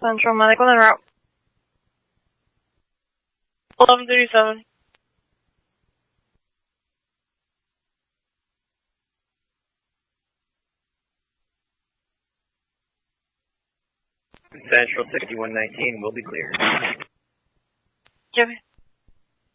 Central Medical en route. 1137. Central 6119 will be cleared. Copy.